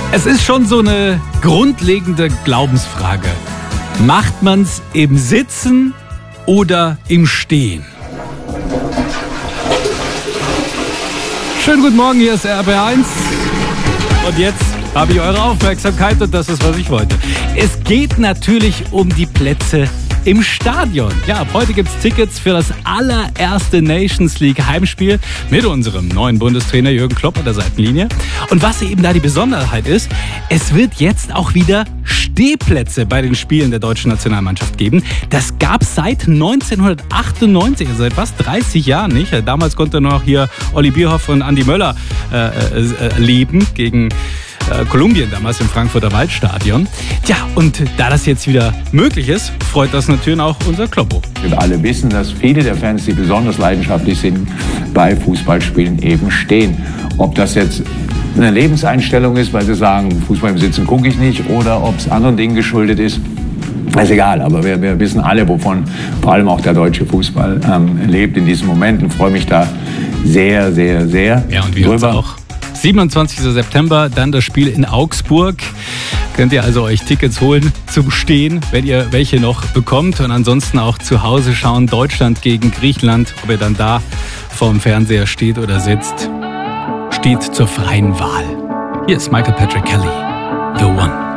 Es ist schon so eine grundlegende Glaubensfrage. Macht man's im Sitzen oder im Stehen? Schönen guten Morgen, hier ist RB1. Und jetzt habe ich eure Aufmerksamkeit und das ist, was ich wollte. Es geht natürlich um die Plätze im Stadion. Ja, ab heute gibt es Tickets für das allererste Nations League Heimspiel mit unserem neuen Bundestrainer Jürgen Klopp an der Seitenlinie. Und was eben da die Besonderheit ist, es wird jetzt auch wieder Stehplätze bei den Spielen der deutschen Nationalmannschaft geben. Das gab es seit 1998, also seit fast 30 Jahren nicht. Damals konnte noch hier Olli Bierhoff und Andi Möller leben gegen Kolumbien, damals im Frankfurter Waldstadion. Tja, und da das jetzt wieder möglich ist, freut das natürlich auch unser Kloppo. Wir alle wissen, dass viele der Fans, die besonders leidenschaftlich sind, bei Fußballspielen eben stehen. Ob das jetzt eine Lebenseinstellung ist, weil sie sagen, Fußball im Sitzen gucke ich nicht, oder ob es anderen Dingen geschuldet ist, ist egal. Aber wir wissen alle, wovon vor allem auch der deutsche Fußball lebt in diesem Moment, und freue mich da sehr, sehr, sehr ja, und wir drüber. Auch. 27. September, dann das Spiel in Augsburg. Könnt ihr also euch Tickets holen zum Stehen, wenn ihr welche noch bekommt. Und ansonsten auch zu Hause schauen, Deutschland gegen Griechenland. Ob ihr dann da vorm Fernseher steht oder sitzt, steht zur freien Wahl. Hier ist Michael Patrick Kelly, The One.